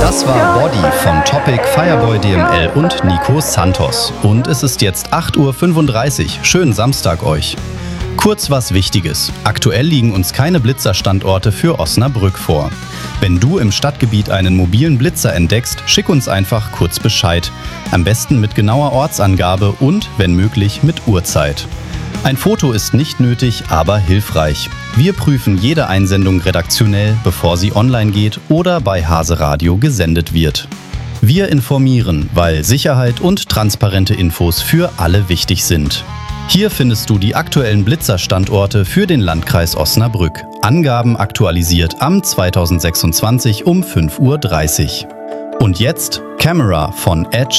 Das war Body von Topic, Fireboy DML und Nico Santos. Und es ist jetzt 8:35 Uhr. Schönen Samstag euch. Kurz was Wichtiges. Aktuell liegen uns keine Blitzerstandorte für Osnabrück vor. Wenn du im Stadtgebiet einen mobilen Blitzer entdeckst, schick uns einfach kurz Bescheid. Am besten mit genauer Ortsangabe und, wenn möglich, mit Uhrzeit. Ein Foto ist nicht nötig, aber hilfreich. Wir prüfen jede Einsendung redaktionell, bevor sie online geht oder bei Hase Radio gesendet wird. Wir informieren, weil Sicherheit und transparente Infos für alle wichtig sind. Hier findest du die aktuellen Blitzerstandorte für den Landkreis Osnabrück. Angaben aktualisiert am 2026 um 5:30 Uhr. Und jetzt Camera von Ed